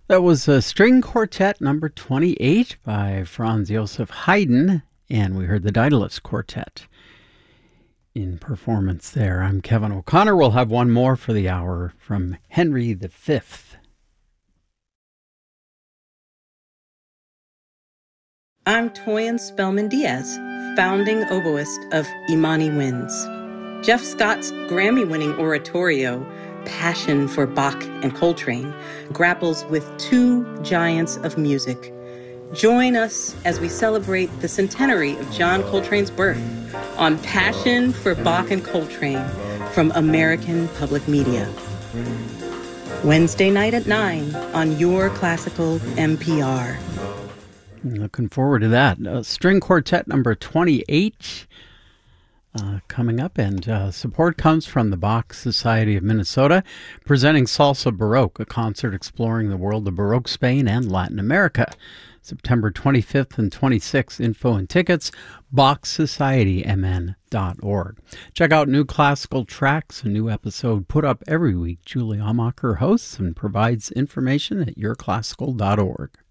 That was String Quartet number 28 by Franz Joseph Haydn, and we heard the Daedalus Quartet in performance there. I'm Kevin O'Connor. We'll have one more for the hour from Henry V. I'm Toyin Spellman Diaz, founding oboist of Imani Winds. Jeff Scott's Grammy-winning oratorio, Passion for Bach and Coltrane, grapples with two giants of music. Join us as we celebrate the centenary of John Coltrane's birth on Passion for Bach and Coltrane from American Public Media. Wednesday night at 9 on Your Classical NPR. Looking forward to that. String Quartet number 28 coming up, and support comes from the Bach Society of Minnesota, presenting Salsa Baroque, a concert exploring the world of Baroque Spain and Latin America. September 25th and 26th. Info and tickets, BachSocietyMN.org. Check out new classical tracks, a new episode put up every week. Julie Amacher hosts and provides information at yourclassical.org.